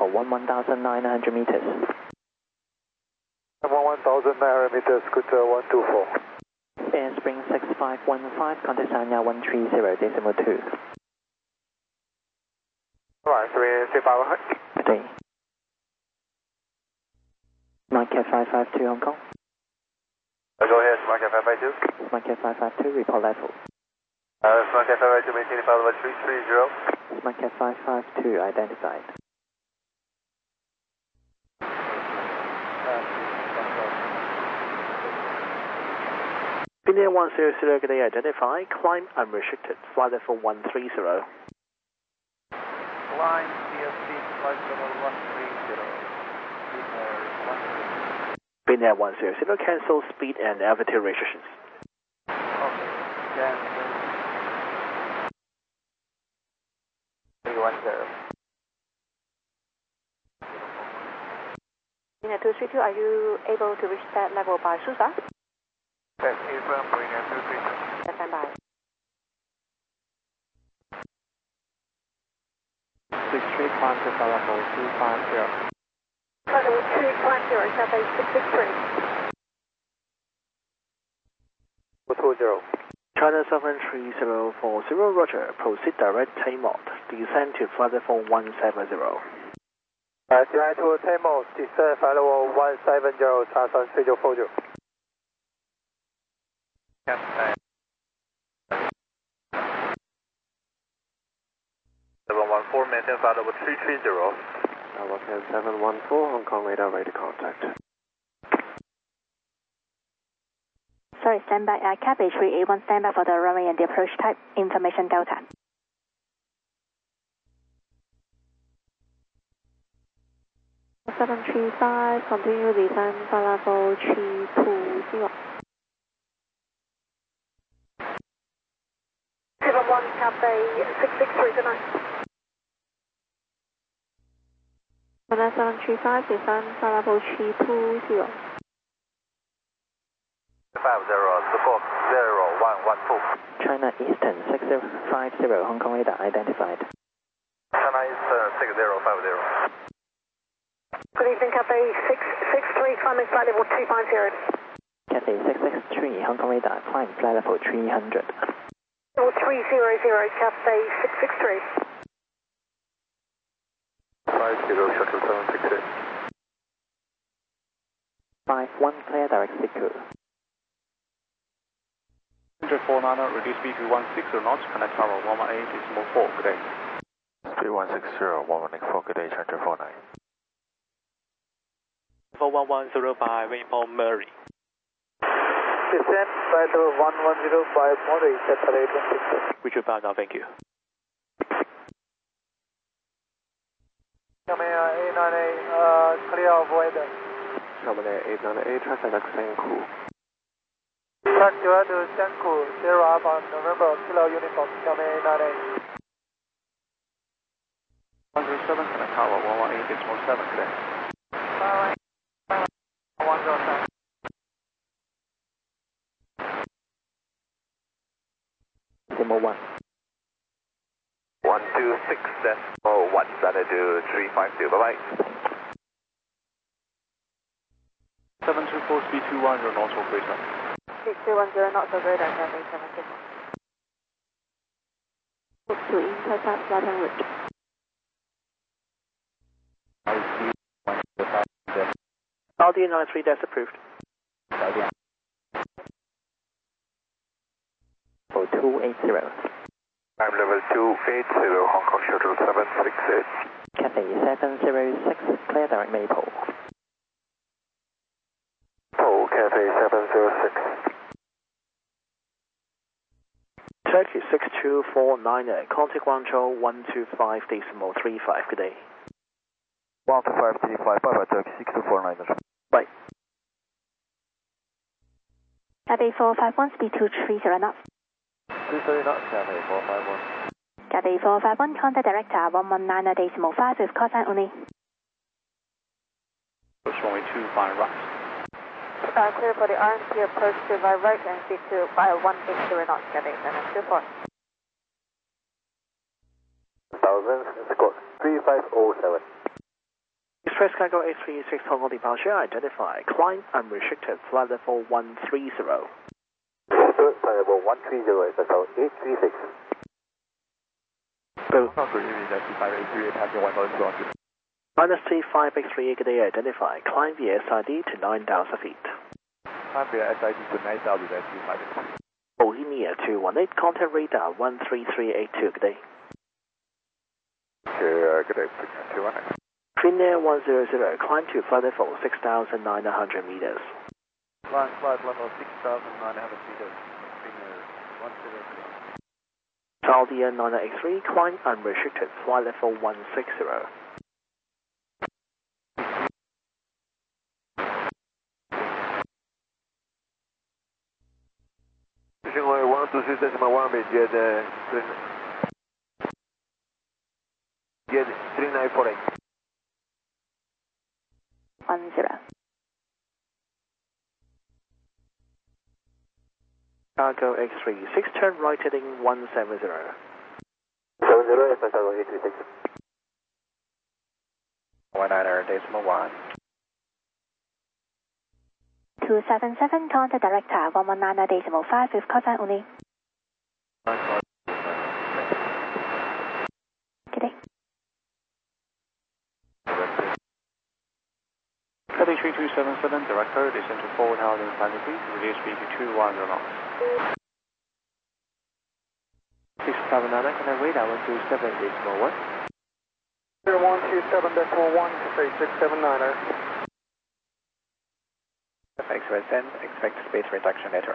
11,900 meters. 11,900 meters, Scooter 124. Airspring 6515, contact Sanya 130.2. Right, 335. Today. Mike 552 Hong Kong. Go ahead, Mike 552. Mike 552, report level. Mike 552, maintaining flight level 330. Mike 552, identified. Binnair 100, good day, identified. Climb unrestricted, flight level 130. Climb CST, flight level 130. Binnair 100, cancel speed and altitude restrictions. Okay, cancel. 310. Binnair 232, are you able to reach that level by Susa? Yes, confirm, Binnair 232. Yes, stand by. 63, climb to flight level 250. Level 250, Cathay 663. 420. China 73040, roger. Proceed direct takeoff. Descend to flight level 170. China to Tamo, descend flight level 170, China 3040. Captain. 714, maintain flight level 330. Local 714, Hong Kong radar ready to contact. Sorry, stand by. Cathay 381, stand by for the runway and the approach type. Information Delta. $735, continue descend flight level 320. 71, Cathay 663, good night. 735, descend flight level 320. 50, support 0112. China Eastern 6050, Hong Kong radar identified. China Eastern 6050. Good evening, Cathay 663, climbing flight level 250. Cathay 663, Hong Kong radar, climb flight level 300. Level 300, Cathay 663. 50, shuttle 768. 51, clear direct secure. 149, reduce speed to 160 knots, connect tower 118.4, good day. 3160, 114, good day, Challenger 49. 4110 rainfall Murray. Descend flight level 1105 Murray, Delta 816. Richard bound now, thank you. Coming 898, clear of weather. Coming 898, traffic accent cool. Track 2 to Shanku, Sierra Alpha, November, Kilo Uniform, coming 898. 107, connect tower 118.7, good day. 107. Demo 1. 126.1, Xanadu 350, bye-bye. 724, speed 210 knots, operator. 6210, not so great, Cathay 764. Book to intercept flight en route. Audi 93, that's approved. For 280. I'm level 280, Hong Kong Shuttle 768. Cathay 706, clear direct Maple. Oh, Cathay 706. Turkey 6249, contact Guangzhou 125.35, good day. 12535, bye-bye, Turkey 6249. Bye. Cathay 451, speed 230 knots. 230 knots, Cathay 451. Cathay 451, contact director 119.5 with call sign only. Runway 25 right. Clear for the RMC approach to by right and speed to by 180 knots, Cathay 724. 1000, score 3507. Express Cargo 836 Hong Kong departure, identify, climb unrestricted, flight level 130. Flight level 130, SSL 836. Both. -T583, Minus T5X38, good day, identify, climb via SID to 9,000 feet. Climb via SID to 9,000 at T5X. Bohemia 218, contact radar 13382, good day. Good day, 218. Clean Air 100, climb to flight level 6,900 meters. Flight level 6,900 meters. Clean Air 100. Saudia 983, climb unrestricted, flight level 160. Pushing away 126.1, get 3948. 10. Cargo X36, turn right heading 170. 70, SSL 836. 19.1. 277, contact director 119.5 with call sign only. Good day. Cathay 3277, director, descend to 4,500 feet, release speed to 210 knots. 679, contact radar 127.1. 127.1, Cathay 679er. X-ray send, expect space reduction later.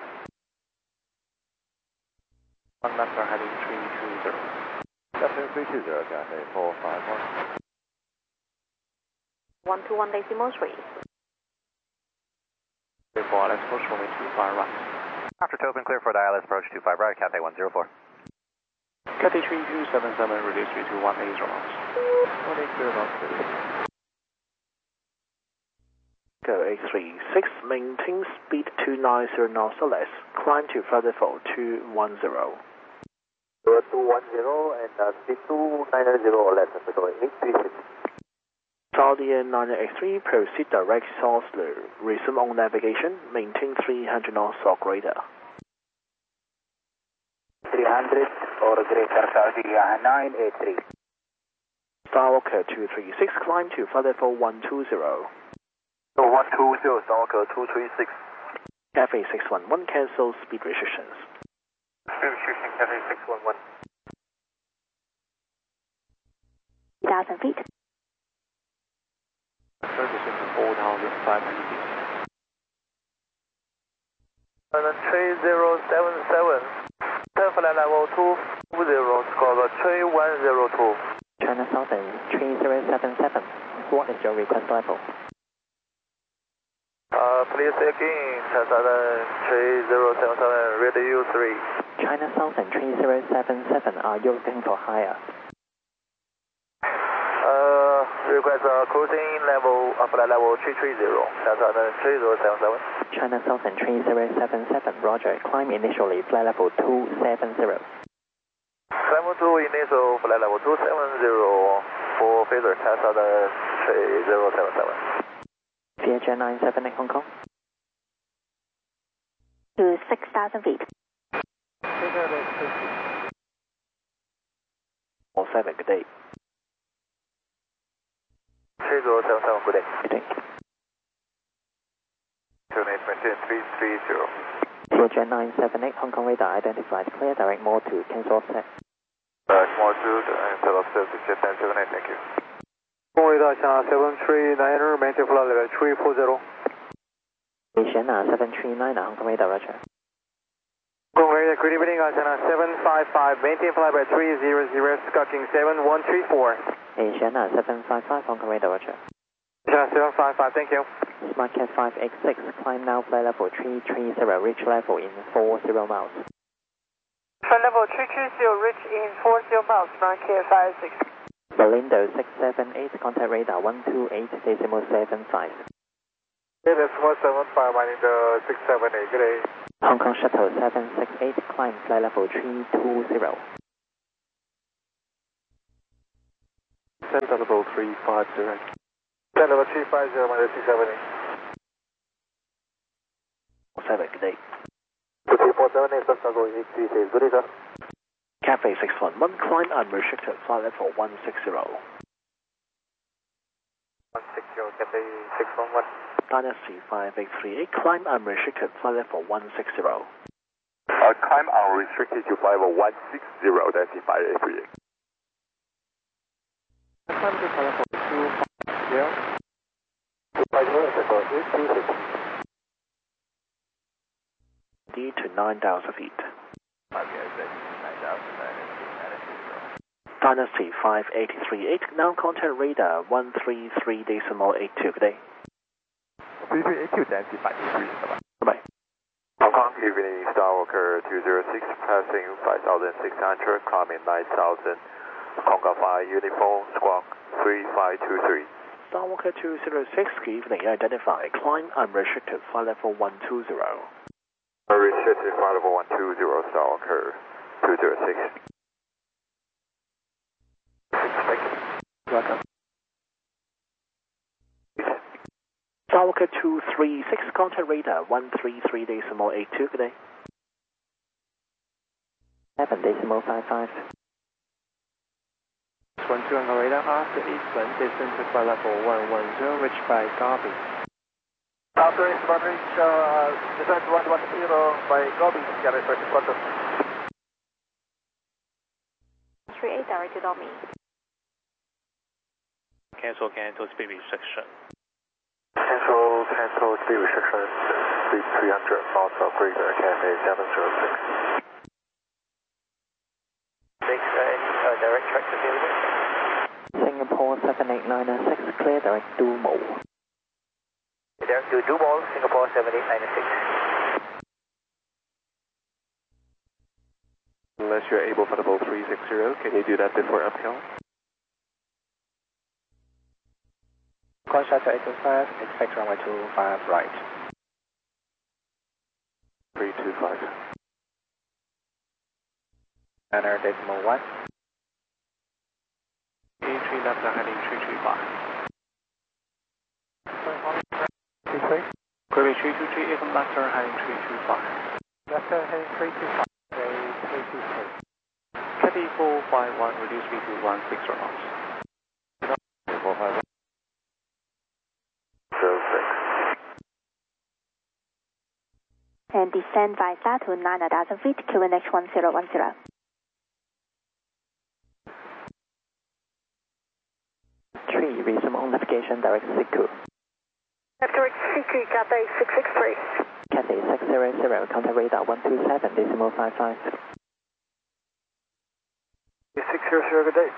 1 left for heading 320. Captain 320, Cathay 451. 121.3. Clear for ILS approach for me 25 right. After Tobin, clear for the ILS approach 25 right, Cathay 104. Cathay 3277, release speed to 180 knots. 180 knots. Go X36, maintain speed 290 knots or less, climb to flight level 210. 210 and speed 290 or less, SSL 836. Saudia 983, proceed direct south, resume on navigation, maintain 300 knots or greater. 300 or greater, Saudia 983. Skywalker 236, climb to flight level 120. 120, Skywalker 236. Cathay 611, cancel speed restrictions. Speed restriction, Cathay 611. 3,000 feet. Descend to 4,500 feet. 3077. Flight level 220, score 3102. China Southern 3077. What is your request level? Please again, China 3077, radio 3. China Southern 3077. Are you looking for higher? Request cruising level, flight level 330, China 3077. China Southern 3077. Roger. Climb initially flight level 270. Climb to initial flight level 270 for phaser, China 3077. Vietjet 978 Hong Kong. To 6,000 feet. 47, good day. 3077, good day. Good day. 330. Vietjet 978 Hong Kong radar identified. Clear direct mode to cancel offset. More to instead of Vietjet 978, thank you. Radar China 739er, maintain flight level 340. Asiana 739 Hong Kong radar, roger. Hong Kong radar, good evening, China 755, maintain flight level 300, Skyking 7134. Asiana 755 Hong Kong radar, roger. China 755, thank you. SmartCat 586, climb now flight level 330, reach level in 40 miles. Flight level 330, reach in 40 miles, SmartCat 586. Belindo 678, contact radar 128.75. It is 175, mining the 678, good day. Hong Kong Shuttle 768, climb flight level 320. Center level 350. Descend level 350, minus 670. 7, good day. 2478, Delta Go 836, good day, sir. Cafe 611, climb unrestricted, flight level 160. 160, Cathay 611. Dynasty 5838, climb unrestricted, flight level 160. Climb unrestricted to flight level 160, Dynasty 5838. Climb to flight level 250. 250, D to 9,000 feet. Dynasty 5838, now contact radar 133.82, good day. 3382, Dynasty 583. Bye-bye. Hong Kong, evening, Skywalker 206, passing 5,600, climbing 9,000, Conga 5, uniform, squawk 3523. Skywalker 206, good evening, identify, climb unrestricted, flight level 120. Unrestricted, flight level 120, Skywalker 206. Welcome. Skywalker 236, contact radar 133.82, good day. 11.55. 12 on the radar after Eastland, descend to flight level 110, reached by Garby. After Eastbound reach, descend to 110 by Gobi, Gary 31. 38 directed on me. Cancel speed restriction. Cancel speed restriction, speed 300 knots of greater, Cathay 706. Any direct tracks available? Singapore 78996, clear direct Dumo. Direct to Dumo, Singapore 7896. Unless you're able for level 360, can you do that before uphill? Contact 825, expect runway 25 right. 325. Enter decimal 1. Entry left heading 335. Query 323, even left heading 325. Left heading 325, 323. Cathay 451, reduce speed to 16 knots. 451. 06. And descend by flat to 9,000 feet, QNH 1010. 3, resume on navigation, direct Siku. Direct CQ, Cathay 663. Cathay 600, contact radar 127.55. 600, good day.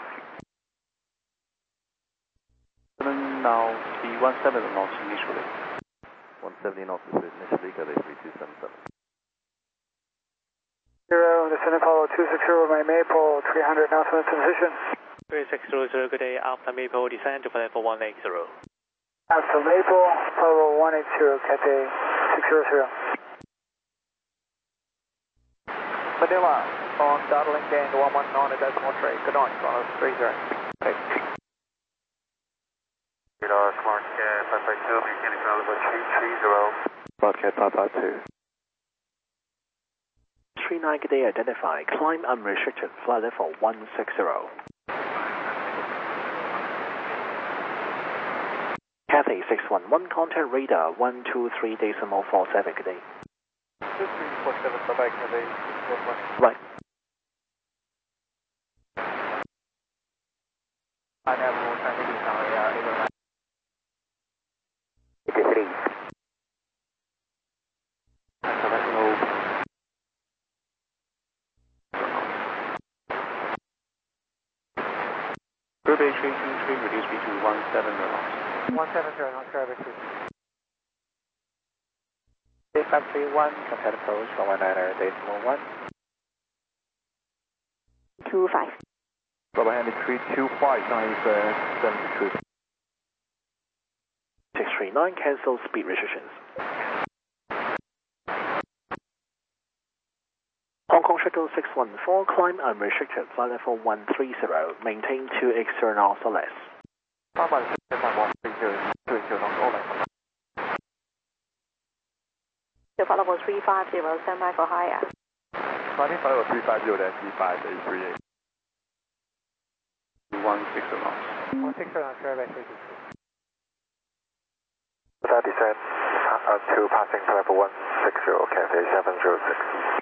Now the 170 knots initially. 170 knots initially, Cathay 3277. Descending follow 260, my Maple, 300 knots in position. 3600, good day, after Maple, descend to flight level 180. After Maple, follow 180, Cathay 600. Manila, on Darling gain 119.3, good night, 30. Okay. Smart Cat 552, maintaining level 330. Smart Cat 552. 39, good day, identify, climb unrestricted, flight level 160. Cathay 611, contact radar 123.47, good day. 2347, bye-bye, Cathay 611. Right. I have more time to do now, 83. Group A323, reduce speed to 17 knots. 170, not sure, 8531, contact approach 119.1. 25. Bravo Handy 325, now is 72. 639, cancel speed restrictions. Hong Kong Shuttle 614, climb unrestricted, flight level 130, maintain 2 extra knots or less. 20 knots, all right. Alpha level 350, stand by for higher. Climbing final 350 then T5 838. 16 knots. 16 knots, runway 323. That descent to passing level 160, Cathay 706.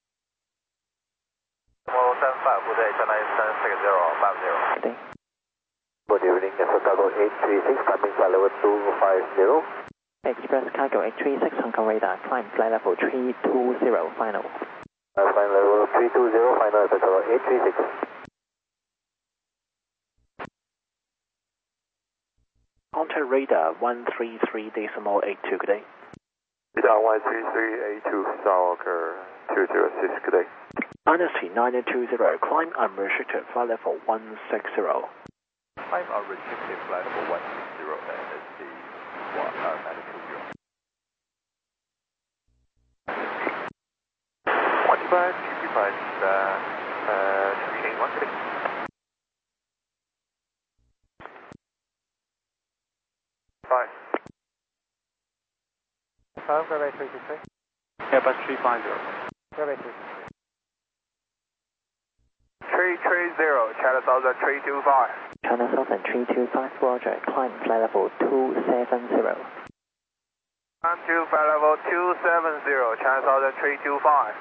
Tomorrow 75, good day, Chennai 76050. Good evening, Chicago 836, climbing flight level 250. Express Cargo 836, Hong Kong radar, climb flight level 320, final. Flight level 320, final Chicago 836. Contact radar 133.82, good day. Radar 13382, Stalker 206, good day. Dynasty 920, climb unrestricted, flight level 160. Climb unrestricted, flight level 160, and it's the medical view. 125, 225, 381, Fine. Runway 323. Airbus 350. Runway 323. 330, China Southern 325. China Southern 325, roger, climb flight level 270. Climb to flight level 270, China Southern 325.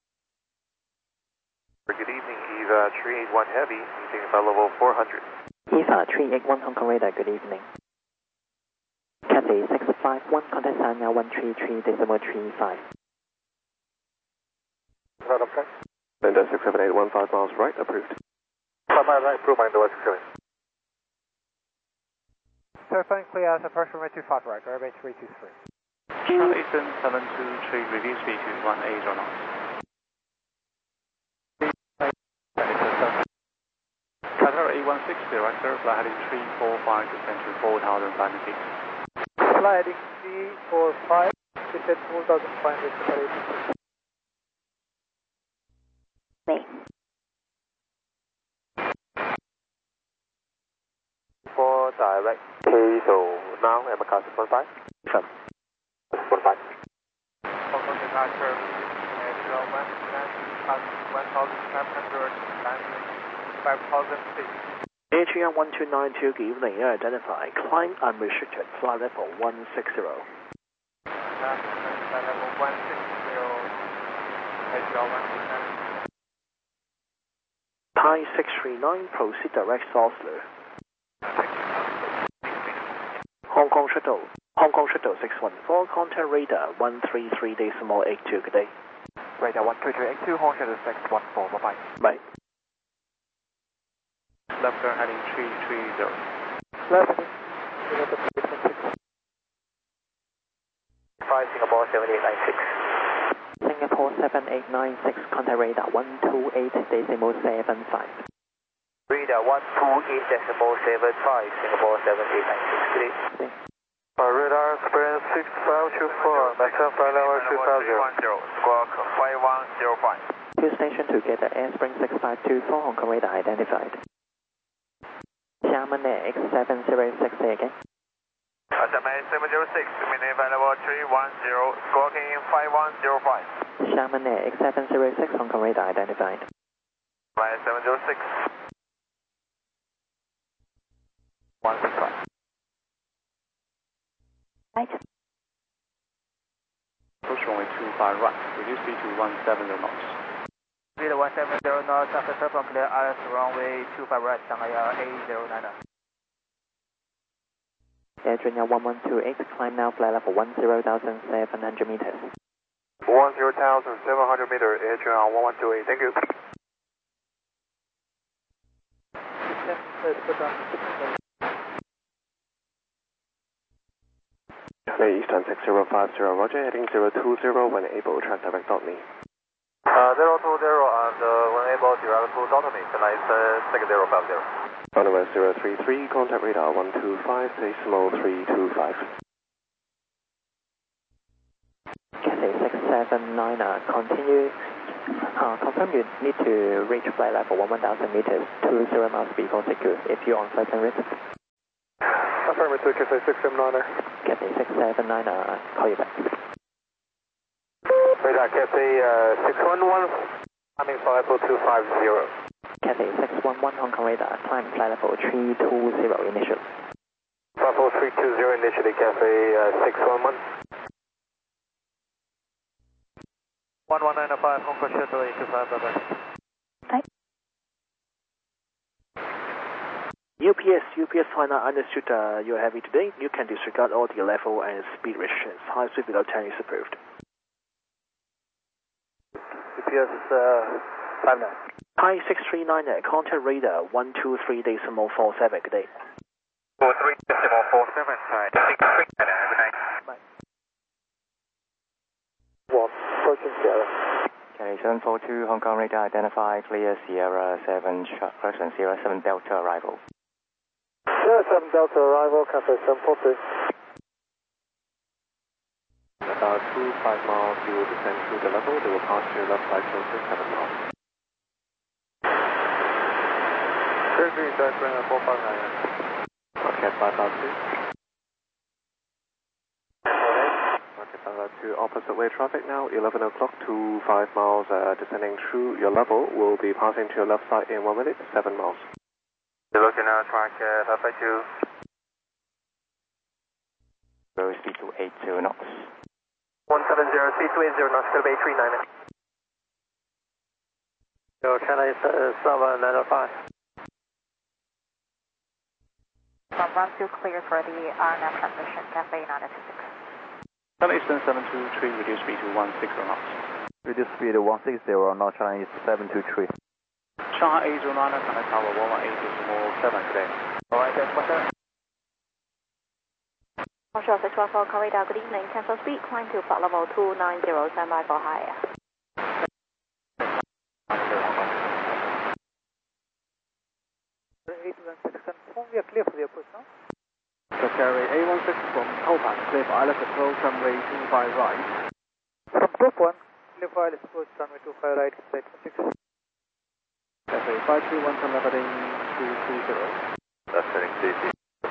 Good evening, EVA 381 Heavy, meeting flight level 400. EVA 381, Hong Kong radar, good evening. Cathay 651, contact sign now 133.35. Right, okay. Linda 678, 15 miles right, approved. Right, approved, Linda 167. Surfing clear as approach runway 25 right, runway 323. Charlie Eastern 723, reduce speed to 18 knots. Qatar A160, director, flight heading 345, descent to 4,500 feet. Flight heading 345, descent 4,500 feet. Me. For direct. Okay, so now I'm a car 615. 615. Hong Kong departure, 1,500 5,000 feet. ATR 1292, good evening, identify, climb unrestricted, flight level 160. Flight level 160, ATR 129. Thai 639, proceed direct Oslo. Hong Kong Shuttle 614, contact radar 133.82, good day. Radar 13382, Hong Kong 614, bye-bye. Bye. Left turn heading 330. Left. Singapore 7896. Singapore 7896, contact radar 128.75. Radar 128.75, Singapore 7896. Radar experience 6524, maximum flight level 250. Squawk 5105. Two station together, Airspring 6524, Hong Kong radar identified. Xiamen Air X706, say again. Xiamen 706, maintain flight level 310, squawking 5105. Xiamen Air X706, Hong Kong radar identified. Flight 706. 165. Right. Approach runway 25 right, reduce speed to 170 knots. Speed 170 knots, after turn clear RS runway 25 right, Shanghai A09. Adrian 1128, climb now flight level 10,700 meters. 10,700 meter, Adrian 1128, thank you. Eastern 6050, roger, heading 020 when able, track direct.me. 020 and when able, direct to .me, tonight 6050. Runway 033, contact radar 125, decimal 325. Cathay 679, continue. Confirm you need to reach flight level 1,000 meters, 20 miles before secure, if you're on flight and risk. Affirmative, Cathay 679er. Cathay 679er, call you back. Radar Cathay 611, climbing flight level 250. Cathay 611 Hong Kong radar, climb flight level 320 initial. Flight level 320 initially, Cathay 611. 1195 Hong Kong Shuttle 825, bye bye. UPS final understood you're heavy today. You can disregard all the level and speed restrictions. High speed below 10 is approved. UPS 59. Hi 639, contact radar 123.47, good day. 43.47, side 639, good night. One, approaching Sierra. Cathay 742 Hong Kong radar identify clear Sierra 7 correction Sierra 7 Delta arrival. Sierra 7 Delta arrival, Cathay 742. About 25 miles, you will descend through the level. They will pass your left side closer 7 miles. Currently, Diagram 459. Rocket 552. Rocket 552, opposite way traffic now, 11 o'clock, 25 miles descending through your level. Will be passing to your left side in 1 minute, 7 miles. You're looking at track 552. Row speed to 80 knots. 170, speed to 80 knots, Cathay 39. Yo, Cathay 795. Run through clear for the RNAV transmission, Cathay 926. Channel Eastern 723, reduce speed to 160 knots. Reduce speed to 160 knots, Channel East 723. Shanghai 809, Channel Tower 118.7 today. Alright, that's what's that? Offshore 614 corridor, good evening. Cancel speed, climb to flight level 290, stand by for higher. We are clear for the approach now. Carry A16 from Taupan, Cliff Island approach runway 25 right. From Group 1, Cliff Island approach runway 25 right, Cathay 26. Cathay 531, turn left heading 220. That's heading CC.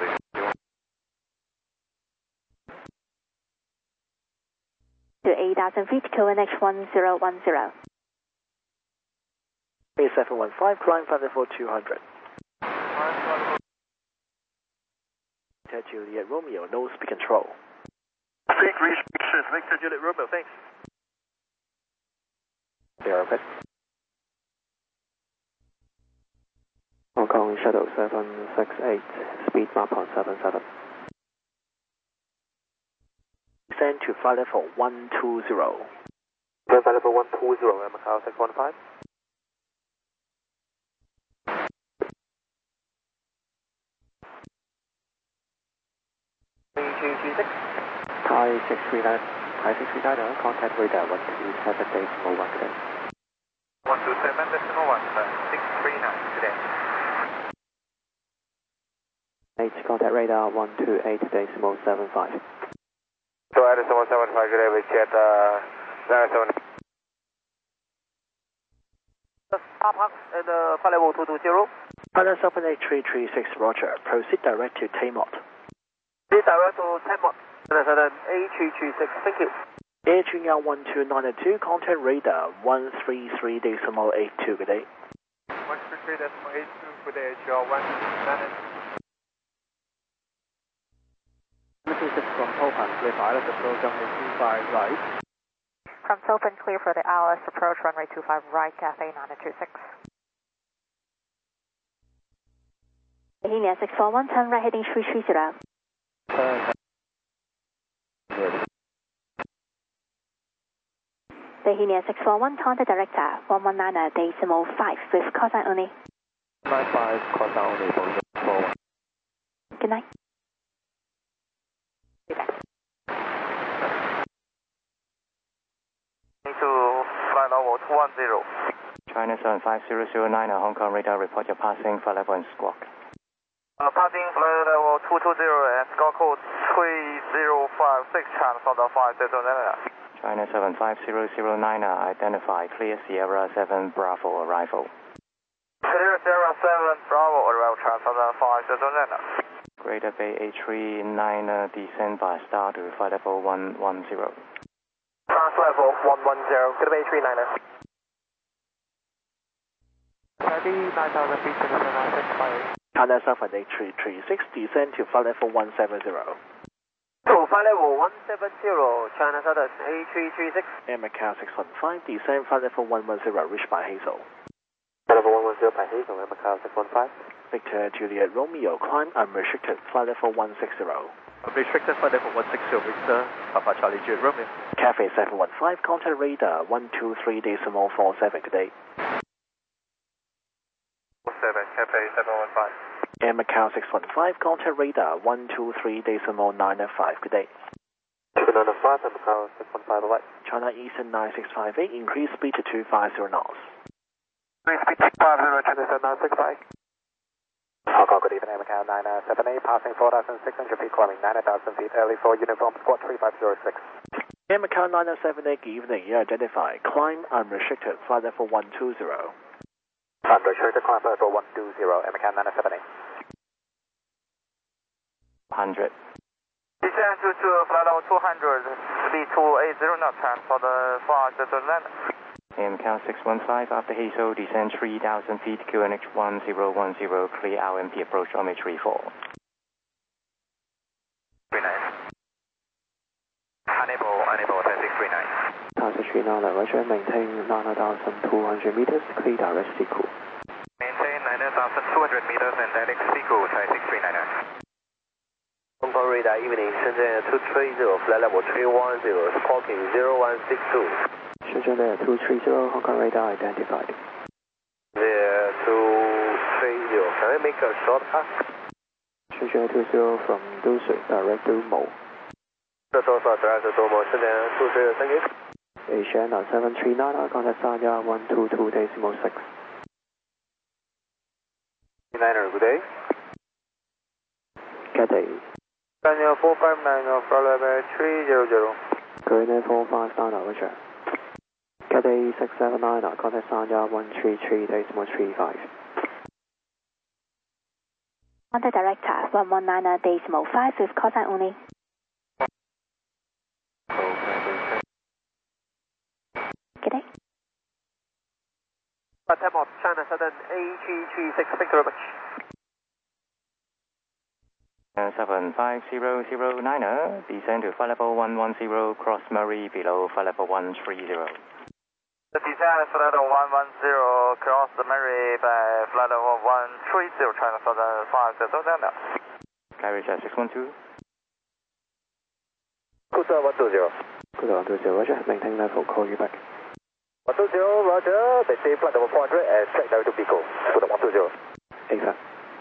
To 8,000 feet, QNH 1010. A715, climb flight level 200. Juliet Romeo, no speed control. Speed restrictions, Victor Juliet Romeo, thanks. Aerobat. Hong Kong Shuttle 768, speed map on 77. Descend to flight level 120. Flight level 120, Macau 615. Thai 639, contact radar 127.1 today. 127.1, 639 today. 8, contact radar 128.75. So Addison 175, good day, we jet 97. Park and flight level 220. Pilot 78336, Roger. Proceed direct to Taymot. Proceed direct to Taymot. A336, thank you. Air Junior 12992, contact radar 133.82, good day. 133.82, good day, HR 129. 26 from Taupan, Cliff Island approach runway 25 right. From Taupan, clear for the ILS approach runway 25 right, Cathay 926. Bohemia 641, turn right heading 330. Bohemia 641, contact director 119.5 with call sign only. 95, call sign only, Boeing 41. Good night. To flight level 210. China 75009, Hong Kong radar, report your passing flight level and squawk. Passing flight level 220 and squawk code 3056, China South 509. China 75009, identify clear Sierra 7 Bravo arrival. Clear Sierra 7 Bravo arrival, China South 509. Greater Bay A39, descend by star to flight level 110. Flight level 110, Greater Bay A39. 9,000 feet, 796. China Southern A336, descend to flight level 170. To flight level 170, China Southern A336. Air Macau 615, descend flight level 110, reached by Hazel. Flight level 110 by Hazel, Air Macau 615. Victor Juliet Romeo, climb unrestricted, flight level 160. Restricted flight level 160, Victor, Papa Charlie Juliet Romeo. Cafe 715, contact radar 123.47, good day. 7, Cafe 715. Air Macau 615, contact radar 123.95, good day. 295, Air Macau 615, away. China Eastern 9658, increase speed to 250 knots. Increase speed 250, China Eastern 965. Hong Kong, good evening, Air Macau 978, passing 4,600 feet, climbing 9,000 feet, early for uniform squad 3506. Air Macau 978, good evening, you identify, climb unrestricted, flight level 120. Unrestricted, climb level 120, Air Macau 978. 100. Descend to flight level 200, speed 280 knots, for the far to land. Air Macau 615, after Hazel, descend 3,000 feet, QNH 1010, clear RMP approach runway 34. 39. Unable, 10639. Tower 39, Roger, maintain 9,200 meters, clear direct Siku. Maintain 9,200 meters and direct Siku, Thai 639. Hong Kong radar, evening, Shenzhen 230, flight level 310, squawking 0162. Shenzhen Air 230, Hong Kong radar identified. There 230, can I make a short pass? Shenzhen Air 20 from Dushui, direct to Mo. 这多少direct to Mo, Shenzhen 230, thank you. Asiana 739, contact Sanya 122.6. 9er, good day. Good day. Daniel 459, flight level 300. Green 459, Roger. Cathay 679, contact Sanya 133.35. Contact Director 119.5 with call sign only. Good day. Tap off, China Southern A336, thank you very much. 75009, descend to flight level 110, cross Murray below flight level 130. Descend flight level 110, cross the Murray by flight level 130, China Southern 500. Carriage 612. Good 120. Good 120, Roger, maintain level, call you back. 120, Roger, maintain flight level 400 and track direct to Pico. Good 120. AFA.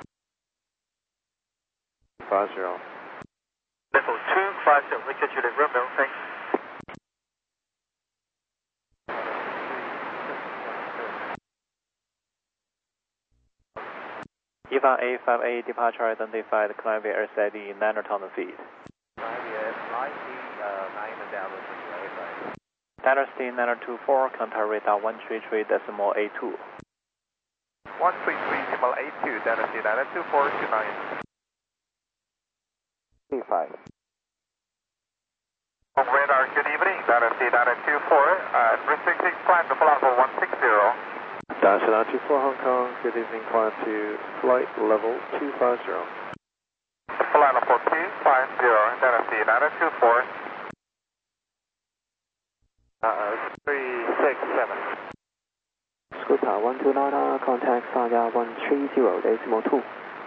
50. Level 250, Victor Juliet Romeo, thanks. EVA A58 departure identified, climb via SID 9,000 feet. Dynasty 924, contact radar 133.82. 133.82, Dynasty 924 to 9. 35. Hong radar, good evening, Dynasty 924, restricting climb to flight level 160. Dynasty 924 Hong Kong, good evening, climb to flight level 250. Flight level 250, Dynasty 924. 367. Scooter 129, contact Sanya 130.2.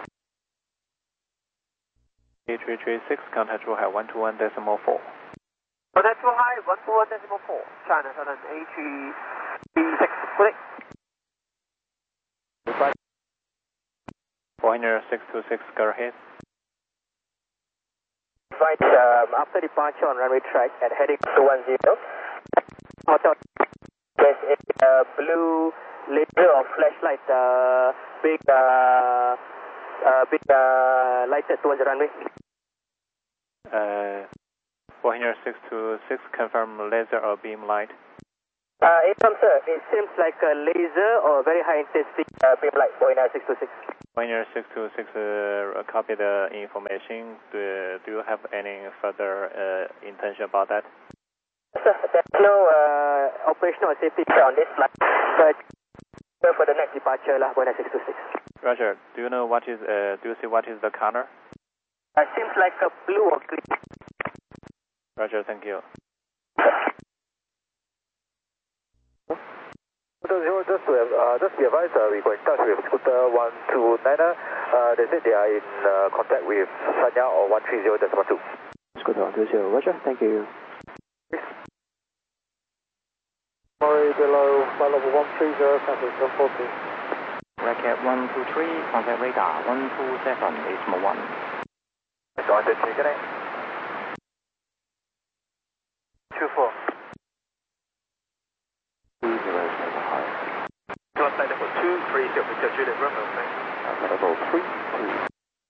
A336, contact Zhuhai 121.4. Contact Zhuhai 121.4, China Southern A336, good day. Foreigner 626, go ahead. Right, after departure on runway track and heading to 10. There's a blue laser or flashlight, big light towards the runway. Foreigner 626, confirm laser or beam light. Sir, it seems like a laser or very high intensity beam light, Foreigner 626. Pioneer 626, copy the information. Do you have any further intention about that? Sir, there's no operational safety on this flight, but for the next departure, Pioneer 626. Roger. Do you know what is? Do you see what is the color? Seems like a blue or green. Roger. Thank you. Just be advised, we got in touch with Scooter 129er. They said they are in contact with Sanya or 130.12. Scooter 120, Roger. Thank you. Sorry, below flight level 130, traffic 740. Racket 123, contact radar 127, decimal 1. Join the check it. 24. 20 level 230, Victor Juliet Romeo, thanks. Level 32.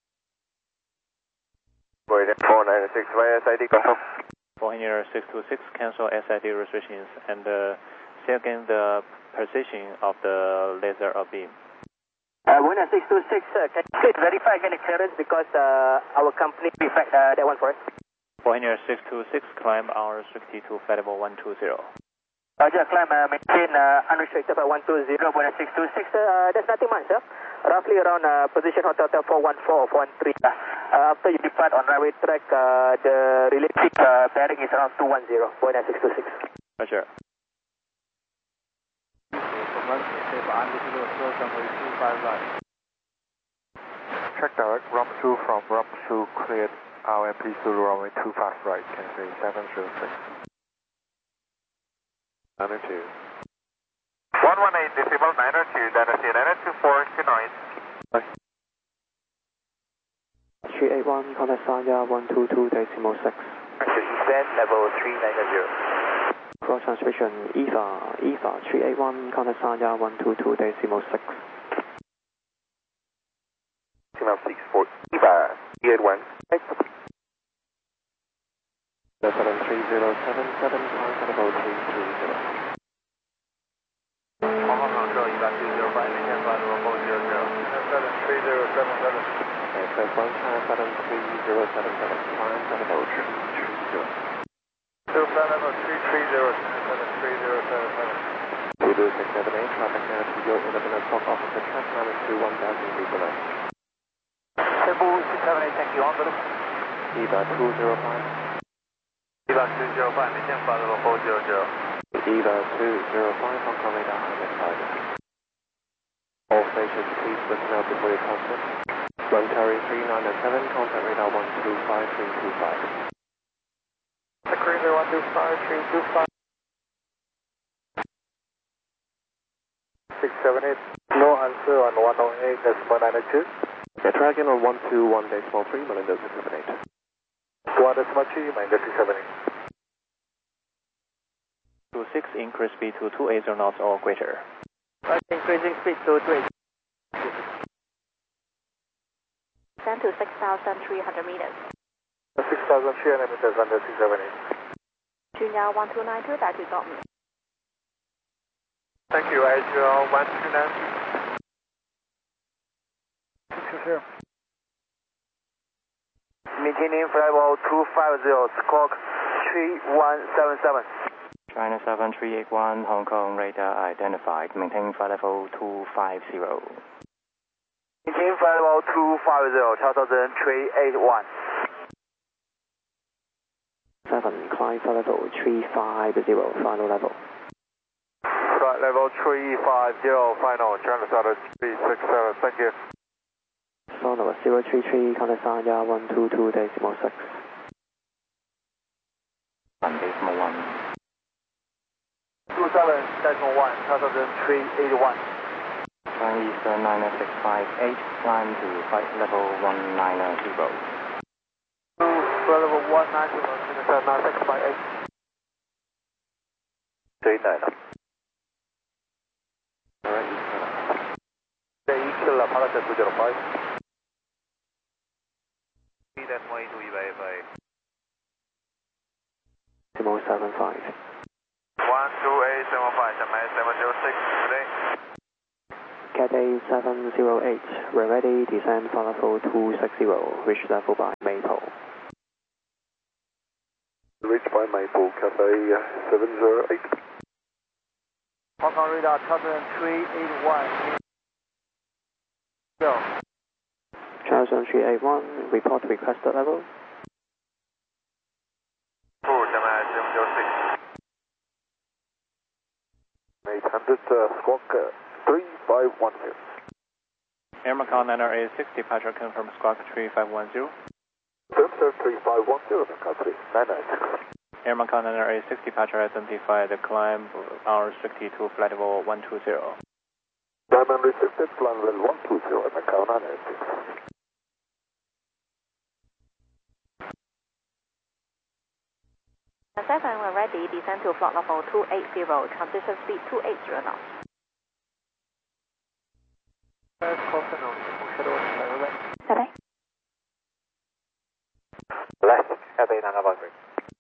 Voyager 496 via SID, control. Pioneer 626, cancel SID restrictions and say again the position of the laser or beam. Pioneer 626, can you please verify again the clearance because our company effect that one for us. Pioneer 626, climb unrestricted to flight level 120. Roger, climb, maintain unrestricted by 120, Pioneer 626. That's nothing much, sir. Roughly around position Hotel 414 or 413. After you depart on runway track, the relative bearing is around 210, Pioneer 626. Roger. Check direct, ramp 2 from ramp 2 cleared RMP Zulu runway 25 right, can say 706. 902. 118 decimal 902, Dynasty 924 to 9. 381, contact Sanya 122 decimal 6. Descend level 390. Cross transmission EVA 381, contact Sanya 122 decimal 6. Signal 64, EVA 381. 73077, contact level 330. Hong Kong Control, EVA 205, maintain flight level 400. 73077. Press 1 channel 73077, contact level 330. Flight level 330, 73077. Zulu 678, traffic now to your independent top opposite track, minus 21,000 feet below. Cebu 678, thank you, on the EVA 205. EVA 205, maintain flight level 400. EVA 205, Hong Kong radar identified. All stations, please listen out before you transmit. Run carry 3997, contact radar 125325. Cruiser 125, 325. 678, no answer on 108, decimal 902. Yeah, try again on 121 decimal 3, Melinda 678. 1 decimal 2, Melinda 678. 26, increase speed to 280 knots or greater. Increasing speed to 280. Descend to 6,300 meters. 6,300 meters under 678. Junior 1292, that is all. Thank you, Azure 129. 620. Maintaining flight level 250, squawk 3177. China 7381, Hong Kong radar identified. Maintain flight level 250. Maintain flight level 250, 381. 7, climb flight level 350, final level. Flight level 350, final, China 367, thank you. Sonoma 033, contact Sanya 122 decimal 6. 1 decimal 1. 27 decimal 1, China 381. China Eastern 99658, climb to flight level 190. Flight level 190, China 9658. 39. Alright, Eastern. Killer pilot 205. Decimal 82, EVA. Decimal 75. 12875, Japan 706 today. Cathay 708, we're ready, descend for level 260, reach level by Maple. Reach by Maple, Cathay 708. Hong Kong radar, turbulence 381. Go. Charles 381, report requested level. 800 squawk 3510. Air Macau 908-6, departure confirm squawk 3510. Confirm sir, 3510, Macau 3996. Air Macau 908-6, departure identified, climb restricted to flight level 120. Diamond restricted, flight level 120, Macau 986. Seven, we're ready, descend to flight level 280, transition speed 280 knots. Sorry? Left, Cathay 913.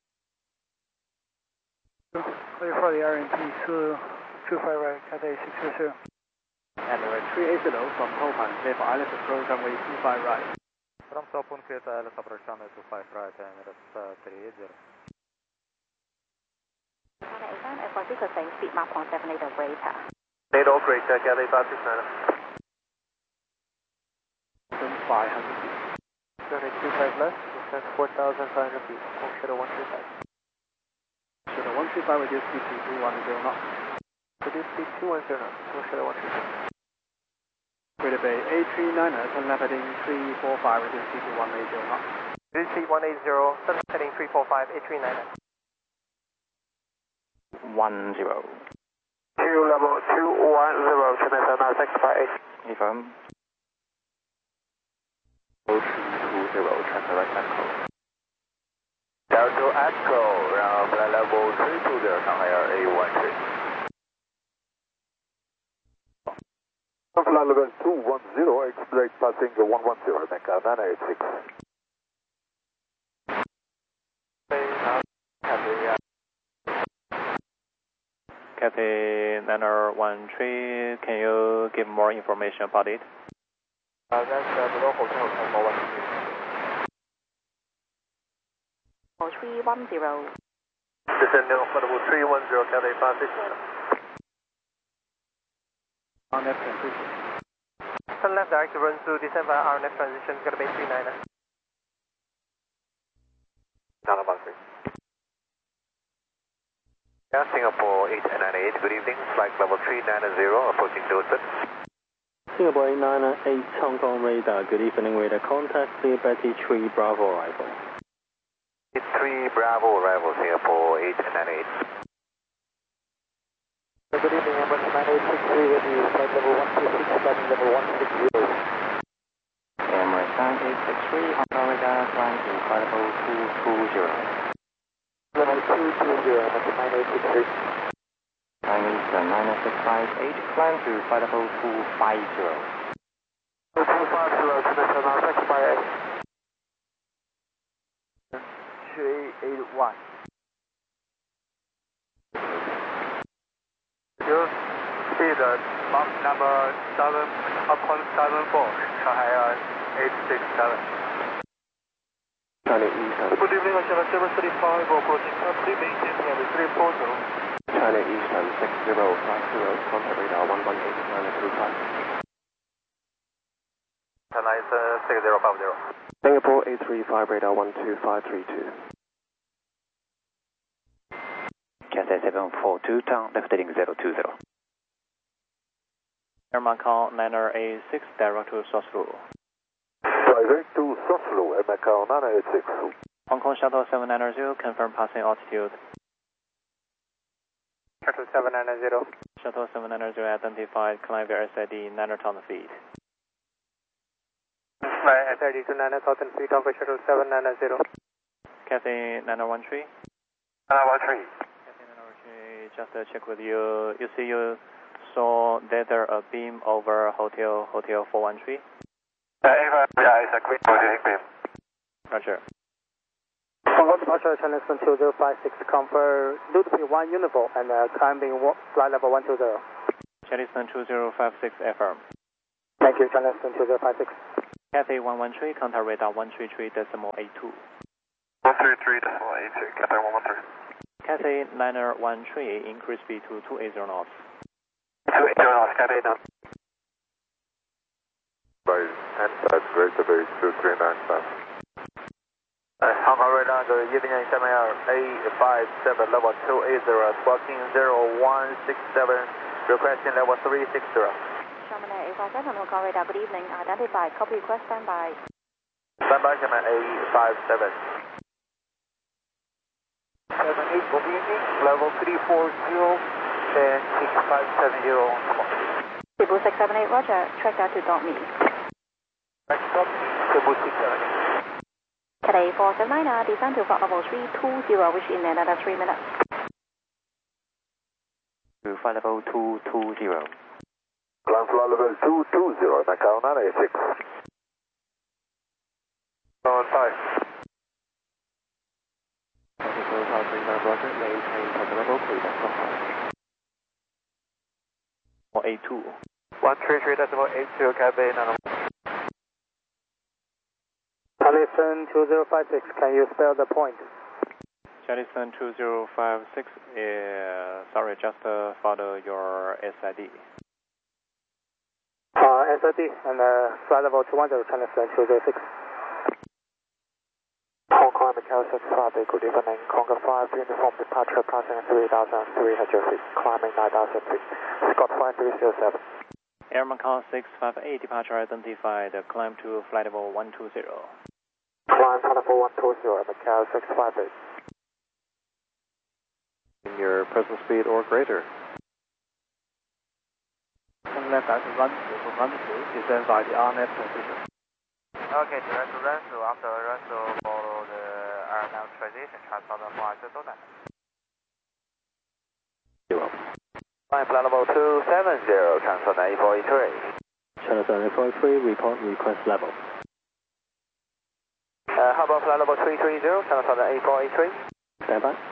Clear for the RMP 25 right, Cathay 600. And 380 from Hopan, level Alice approach runway 25 right. From Sopun, clear to Alice approach runway 25 right, and that's 380. F1 speed mark on 78 operator. NATO operator, Cathay 569. 500 feet. 25 left, descend 4,500 feet, Hong Shadow 135. Shadow 135, reduce speed to 210 knots. Reduce speed 210 knots, Hong Shadow 135. Greater Bay A39, turn left heading 345, reduce speed to 180 knots. Reduce speed 180, turn left heading 345, A39. 10. Two level 210, Chennai 79658. Affirm. 0320, track direct echo. Delta Echo, flight level 320, Shanghai Air A13. Flight level 210, expect passing 110, Macau 986. Cathay 913, can you give more information about it? That's below hotel, Tango 310. Descend level 310, Cathay 569. RNF transition. Turn left direct to run through, descend via RNF transition, gonna be 39. Nanabansi. Yeah, Singapore 8988, good evening, flight level 390, approaching Dothan. Singapore 898, Hong Kong radar, good evening, radar contact, Liberty 3 Bravo arrival. 3 Bravo arrival, Singapore 898. Good evening, Airbus 9863 with you, flight level 126, landing level 160. Emirates 9863, Hong Kong radar, climb to flight level 220. Level 220, Airbus 9863. Chinese 99658, climb to flight level 250. 250, Chennai 79658. 3881. You speed Mach number 7.74, Shanghai Air 867. China Eastern. Good evening, China 735, approaching country, maintain level 340. China Eastern 6050, contact radar 118, 925. China is 6050. Singapore 835, radar 12532. Cathay 742, turn left heading 020. Air Macau 986, direct to Soslo. Direct to Soslo, Air Macau 986. Hong Kong Shuttle 790, confirm passing altitude. Shuttle 790. Shuttle 790 identified, climb via SID 9,000 feet. Fly SID to 9,000 feet of Shuttle 790. Cathay 913. 913. Just check with you. You saw there a beam over Hotel 413? Yeah, it's a green project beam. Roger. Hong Kong departure China 2056, confirm Ludwig 1 Uniform and climbing flight level 120. Charleston 2056 FM. Thank you, Charleston 2056. Cathay 113, contact radar 133.82. 133.82, Cathay 113. Cathay Niner 13, increase speed to 280 knots. 280 knots, Cathay down. By NSAT, Greater Bay 2395. Hong Kong radar, good evening, 7A57, level 280, squawking 0167, requesting level 360. Sherman A57, Hong Kong radar, good evening, identified, copy request, standby. Standby, Sherman A57. 78, good evening, level 340 and 6570 on call. Cebu 678, roger, track out to Dot Me. Next stop, Cebu 678. Cathay 479, descend to flight level 320, wish in another 3 minutes. To flight level 220. Climb flight level 220, Macau 986. 5. Roger, maintain present level 3.5. 82. 133.82, Cathay 9. Charleston 2056, can you spell the point? Charleston 2056, sorry, just follow your SID. SID and flight level 210, Charleston 206. Hong Kong Macau 65, good evening. Conga 5, uniform departure passing 3,300 feet, climbing 9,000 feet. Scott 5307. Air Macau 658, departure identified, climb to flight level 120. Climb flight level 120, Macau 658. In your present speed or greater. Turn left as run through, descend by the RNet position. Okay, direct run through. After run through, follow the RNet transition, transfer the flight to Donan. Flight flight level 270, transfer 843. Charleston 843, report request level. How about flight level 330, transfer 8483? Stand by.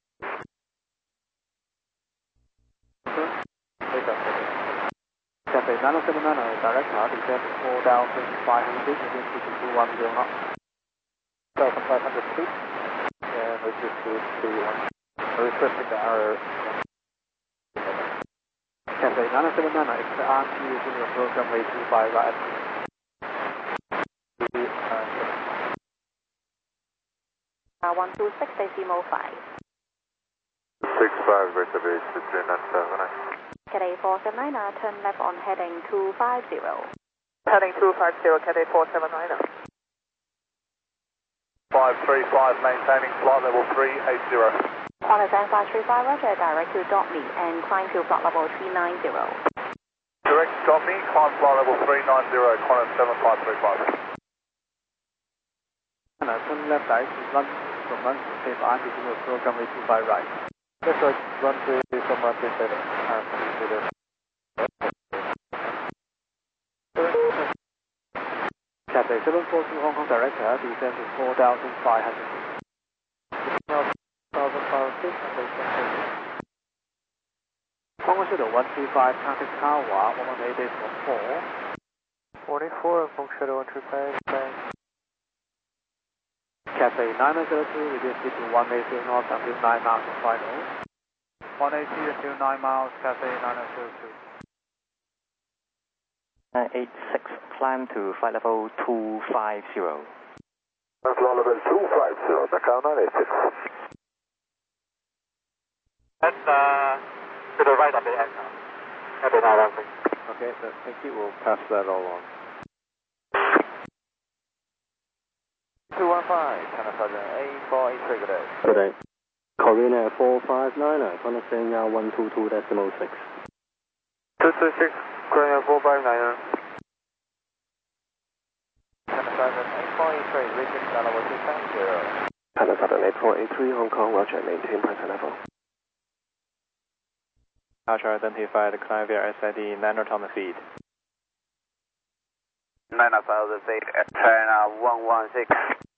Cathay 979, director, descend 4,500 feet, again to 210 knots. 1,500 feet, and reduce to 31. Requesting the error. Cathay 979, exit RT using your program way 25 right. 126, decimal 5. 65, Greater Bay 2397. Cathay 479, turn left on heading 250. Heading 250, Cathay 479. 535, maintaining flight level 380. On a 7535, roger, direct to Dot Me and climb to flight level 390. Direct Dot Me, climb flight level 390, Qantas 7535. Turn left right, run through, save RT using your program way 25 right. Yes, sir, run through some run through later. Cathay 742 Hong Kong director, descend to 4,500 feet. 4,500 feet, Hong Kong Shadow 135, traffic tower, 118.4. 44, Hong Kong Shadow 135, thanks. Cathay 902, reduce speed to 180 knots until 9 miles to final. 180 until 9 miles, Cathay 902. 986, climb to flight level 250. Flight level 250, Macau 986. That's to the right of the aircraft. Cathay 906. Okay, thank you. We'll pass that all on. 215, China Southern A483, good day. Good day. Korean Air 459, Qantas Air 122.6. 226, Korean Air 459. China Southern A483, reaching level 270. China Southern 8483, Hong Kong, roger, maintain present level. Departure identified, climb via SID, 9 Thomas feet. 9,000 feet, China 116.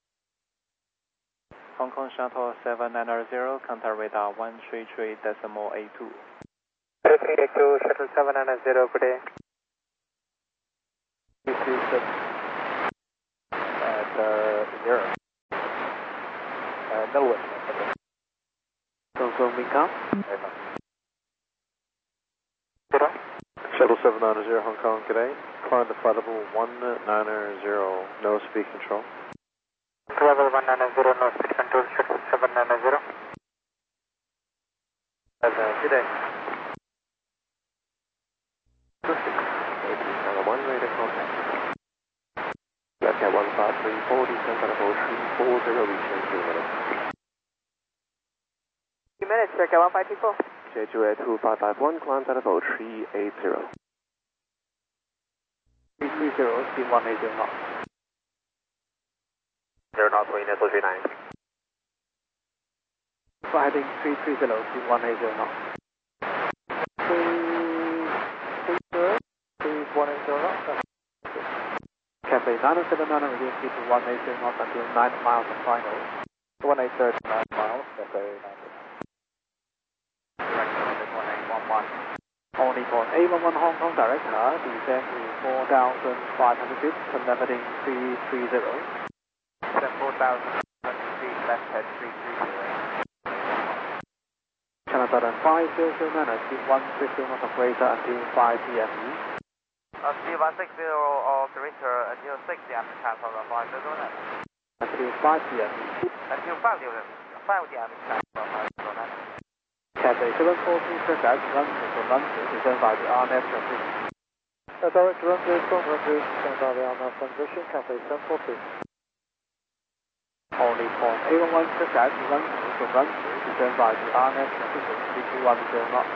Hong Kong Shuttle 790, contact radar 133.82. Cathay 382 Shuttle 790, good day. This is at Europe. Melbourne. Confirm Wincom. Shuttle 790 Hong Kong, good day. Climb to flight level 190, no speed control. Level 190, no speed control, Shuttle 790. Good day. 1 radar contact. Left at 1534, descend at level 340, return 2 minutes. 2 minutes, circle 1534. JQA 2551, climb at level 380. 330, speed 180 knots. 0 knots, wind at 239. Heading 330, speed 180 knots. 180 knots. Cafe 979 reduce speed to 180 knots until 9 miles of final. 1839 miles, Cafe 979. Direct runway 1811. Only for A11 Hong Kong direct, descend to 4,500 feet, limiting 330. Descend 4,500 feet, left head 330. Channel Southern 500 manner, speed 150 knots of radar until 5 p.m. Speed 160 or greater until 6 p.m. Channel Southern 500. Until 5 p.m. Until 5 p.m. Channel Southern 500. Cathay 742 Circuit, runway for runway, descend by the RNF transition. Direct runway from runway, descend by the RNF transition, Cathay 742. Only for A11 Circuit, runway for runway, descend by the RNF transition, 3210 knots.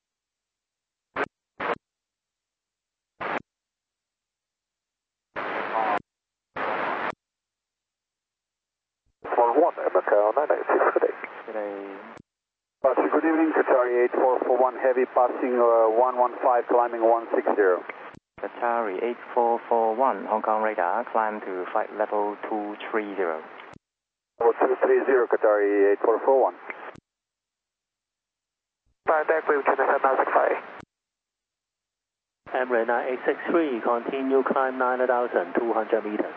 For 1, Macau 986, good day. Good day. Good evening, Qatari 8441, heavy passing 115, climbing 160. Qatari 8441, Hong Kong radar, climb to flight level 230. Level 230, Qatari 8441. Contact with China 795. Emirates 9863, continue climb 9,200 meters.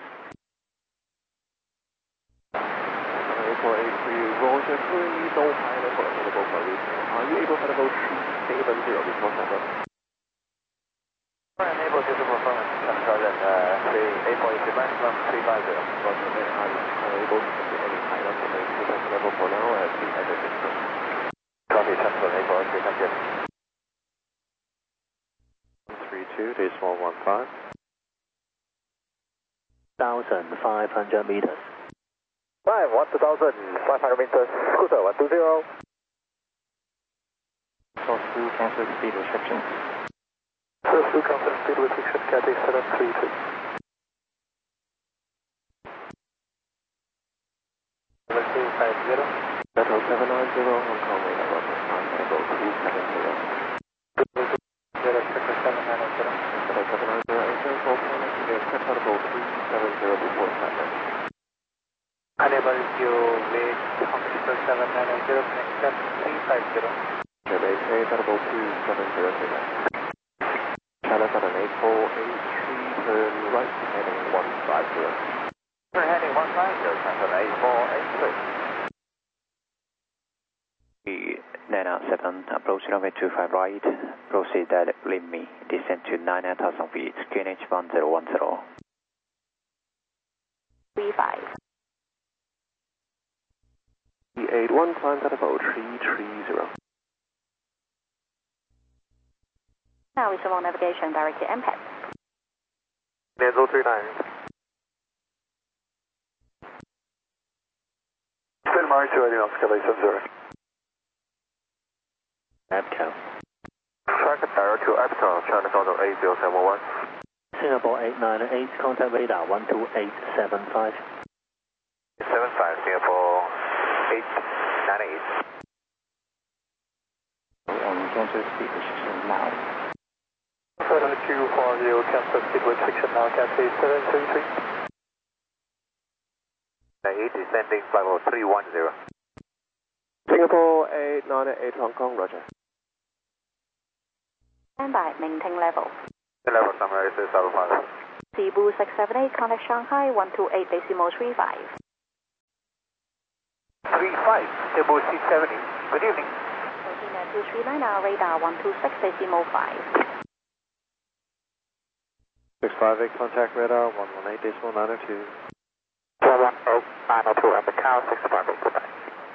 8483, Roger 3, no pilot for available for return. Are you able to level 370 before setup? Unable to perform China Southern 3843, maximum 350. Roger, then are you unable to complete any pilot for the level for now as we had a distance? Copy, China Southern 8443, thank you. 32, this 115. 1,500 meters. 2,500 meters, scooter 120. Source 2, cancel speed restriction. Source 2, cancel speed restriction, Cathay 733. Level 250. Shuttle 790, Hong Kong radar, Roger, climb level 270. Shuttle 790. Shuttle 790, enter for pilot to get set level 370 before setup. Unable to reach Shuttle 790, next step 350. Cathay level 270. China Southern 8483, turn right, heading 150. We're heading 150, China Southern 8483. 907, approach runway 25 right, proceed at Limmy, descend to 9,000 feet, QNH 1010. 35. 381, climb at about 330. Now we on navigation direct to impact. Nasal 39. Spin Mars 2 heading off Skyway 70. APCO. Track Arrow to APCO, China Southern 80711. Singapore 898, contact radar 12875. 75, Singapore 898. And cancel speed restriction now. Southern 240, cancel speed restriction now, Cathay 733. 8 descending flight level 310. Singapore 898, Hong Kong, Roger. Stand by, maintain level. Level, summary is 5. Cebu 678, contact Shanghai 128.35. 35, Cebu 670. Good evening. Looking at 239, radar 126.5. 658, contact radar 118.902. 110.902, and Macau 658, goodbye.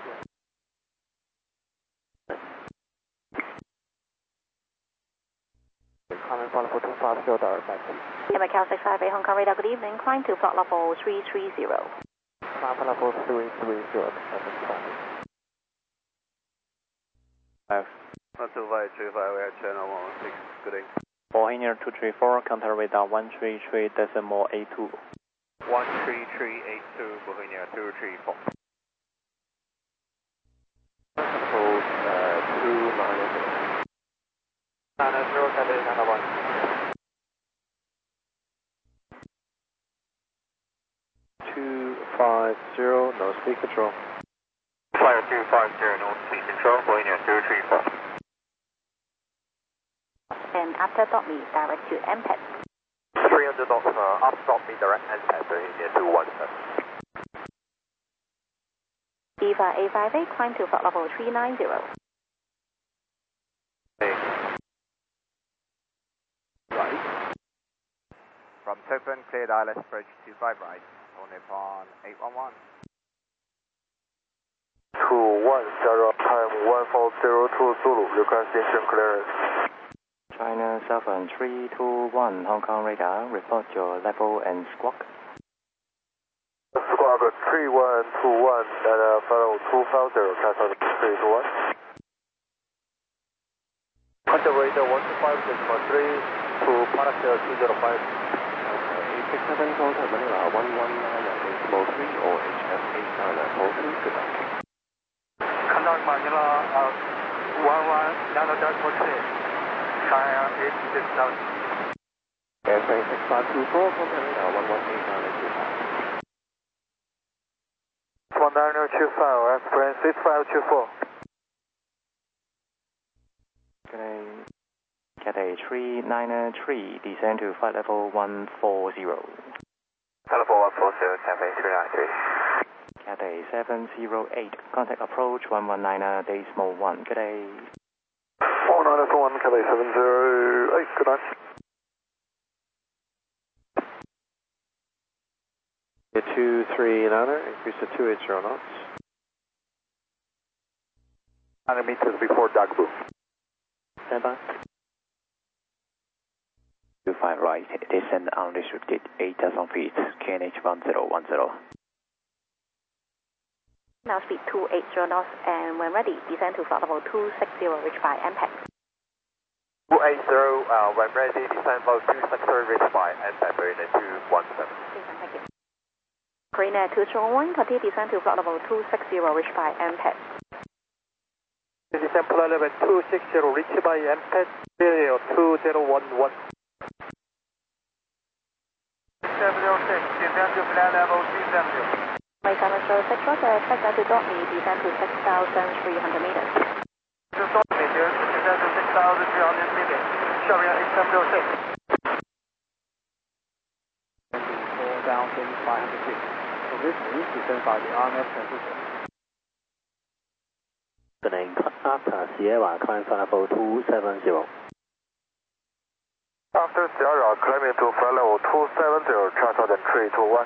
Climbing flight level 250, direct back. Macau 658, Hong Kong radar, good evening. Climb to flight level 330. Climb flight level 330, 5. Not 2535, we have channel 116, good evening. Bohemian 234, contact radar 133.82. 13382, Bohemia 234. Hold 290. 90, Cathay 91. 250, no speed control. Fire 250, no speed control, Bohemia 234. And after dot me, direct to MPET. 300 knots, up stop me direct NPAD, Bohemia 217. EVA A58, climb to flight level 390. Right. From Tiffin, cleared ILS approach 25 right, on upon 811. 210, time 1402 Zulu, request engine clearance. China 7321, Hong Kong radar, report your level and squawk. Squawk 3121, and follow 250, transfer 321. Contact radar 125.3 to Paracel 205. 867, contact Manila 119.3 or HF 89.2, goodbye. Contact Manila 119.3. China 86000. Airplane 6524, contact radar 118.925. 19025, airplane 6524. Cathay 393, descend to flight level 140. Level 140, Cathay 393. Cathay 708, contact approach 119.1. Good day. 4941, Cathay 708, good night. The 239er, increase to 280 knots. 100 meters before Dagbu. Stand by. 25 right, descend unrestricted 8,000 feet, QNH 1010. Now speed 280 knots, and when ready, descend to flight level 260, reached by MPET. 280, when ready, descend level 260, reached by NPAD, Marina 217. Thank you. Marina 201, continue descend to flight level 260, reached by MPET. Descend flight level 260, reached by MPET, 2011. 706, descend to flight level 370. My 706, roger, expect that to dot me, descend to 6,300 meters. To dot me, descend to 6,300 meters. Sharjah 8706. 4,500 feet. So this is descent by the RMS transmission. Opening after Sierra, climb flight level 270. After Sierra, climbing to flight level 270, transfer 321.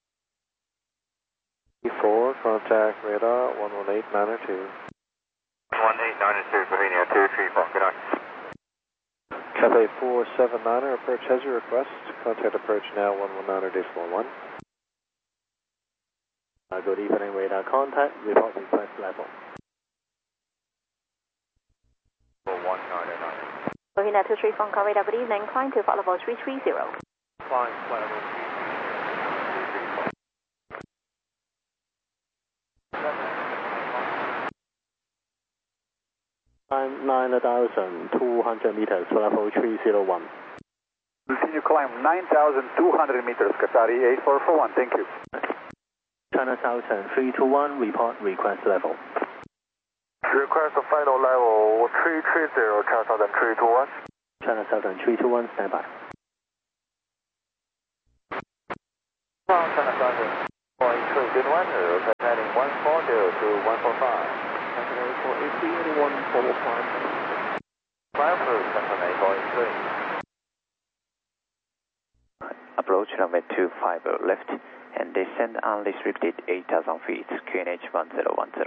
4, contact radar 118.902. 11892, Bohemia 234, good night. Cathay 479er, approach has your request. Contact approach now 119.1. Good evening, radar contact, report request level. 199. Bohemia 23, Hong Kong radar, good evening, climb to flight level 330. Flying flight level 334. 9,200 meters, level 301. Continue climb 9,200 meters, Qatari 8441, thank you. China Southern 321, report request level. Request the final level 330, China Southern 321. China Southern 321, standby. China Southern, good one, rotate heading 140 to 145. Cancel for AC 145. Climb through Cancel going 3. Approach runway 25 left and descend unrestricted 8,000 feet, QNH 1010.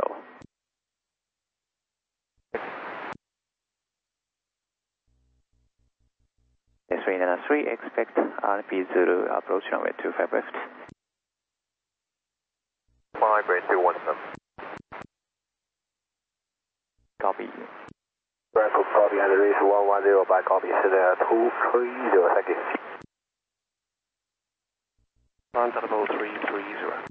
S393, expect RP Zulu, approach runway 25 left. Migrate 217. Copy. Bravo, copy, and there is 110 by copy, so there are 230, thank you. Contact 330.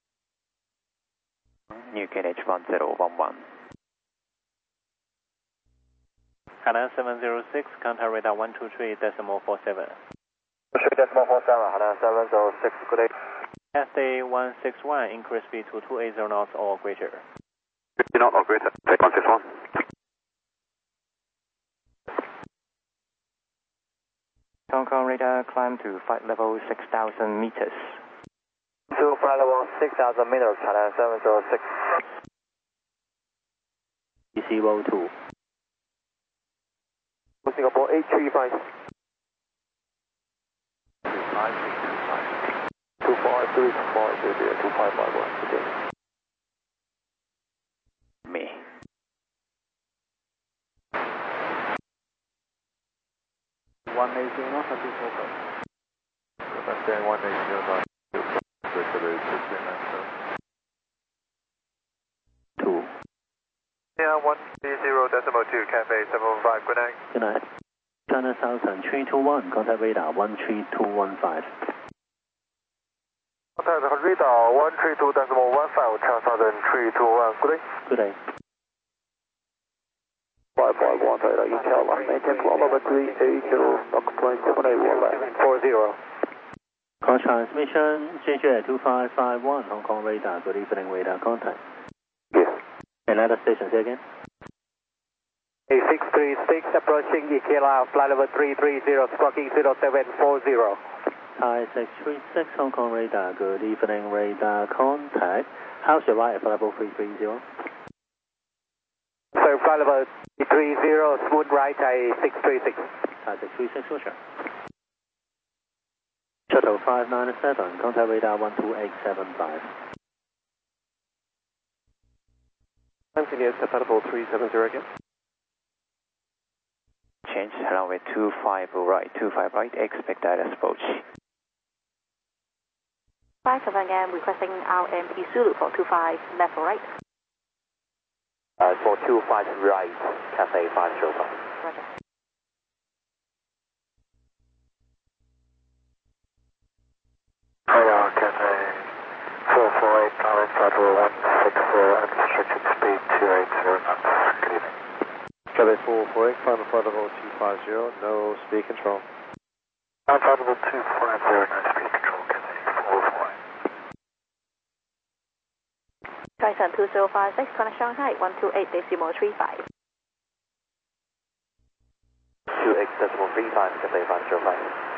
New QNH 1011. Hana 706, contact radar 123.47. 3.47, Hana 706, good day. SA 161, increase speed to 280 knots or greater. 50 knots or greater, take 161. Hong Kong radar climb to flight level 6,000 meters. To flight level 6,000 meters, Hana 706. EC 2. Singapore 835. 2551, good day. Me. One eight zero knots, and 245. Maintain 180 knots. Two. Yeah, 130.2, Cafe 715, good night. Good night. China Southern 321, contact radar 13215. Contact radar 132.15, China Southern 321, good day. Good day. 551 radar, Intel, maintain flight level 380, knock point 781, 40. Call transmission, JJ 2551, Hong Kong radar, good evening, radar contact. Yes. Another station, say again. A636 approaching EKLR, flight level 330, squawking 0740. Thai 636, Hong Kong radar, good evening, radar contact. How's your right at flight level 330? So flight level 330, smooth right, Thai 636. Thai 636, Roger. Shuttle 597, contact radar 12875. Continuous at level 370 again. Change runway 25 right, 25 right, expect direct approach. 57 again, requesting RMP Zulu for 25 left or right. For 25 right, Cafe 505. Roger. Radar Cafe 448, current flight level 160, unrestricted speed 280 knots, good evening. Cafe 448, climb flight level 250, no speed control. Flight level 250, no speed control, Cafe 448. Tyson 2056, connect Shanghai 128.35. 28.35, Cafe 505.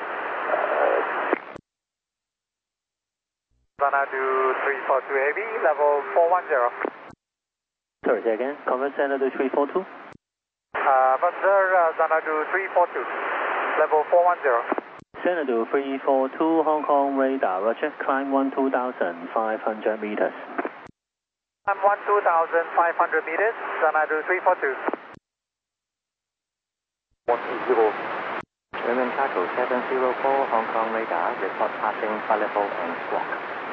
Xanadu 342 AB, level 410. Sorry, say again. Convert Xanadu 342. Passenger Xanadu 342, level 410. Xanadu 342, Hong Kong radar, Roger. Climb 12,500 meters. I'm 12,500 meters, Xanadu 342. 180. German Cargo 704, Hong Kong radar, report passing flight level and squawk.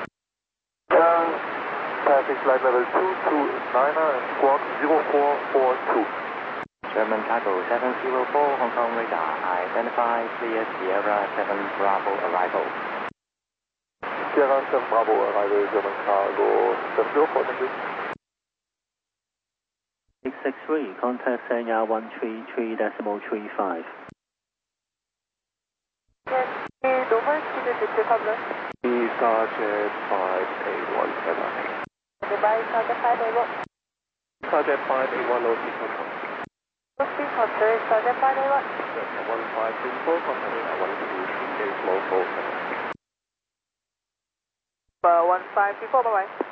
Passing flight level 229er and squawk 0442. German Cargo 704, Hong Kong radar, identify clear Sierra 7 Bravo arrival. Sierra 7 Bravo arrival, German Cargo 704, thank you. 663, contact Sanya 133.35. Yes, over to the district cover. Sergeant 5817. Goodbye, Target 581. Sergeant 5810, control. Speed Hunter, stand by day 1. Delta 1524, contact radar 123, 4. 1524, bye bye.